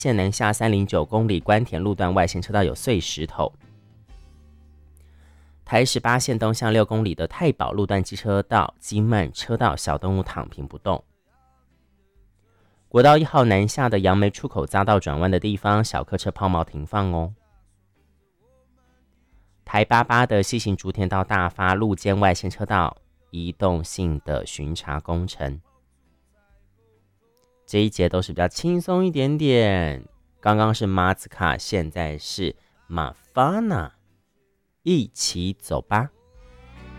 线南下309公里关田路段外线车道有碎石头。台18线东向6公里的太保路段机车道积慢车道，小动物躺平不动。国道1号南下的杨梅出口匝道转弯的地方，小客车抛锚停放哦。台88的西行竹田到大发路肩外线车道移动性的巡查工程。这一节都是比较轻松一点点，刚刚是马自卡，现在是马法纳，一起走吧。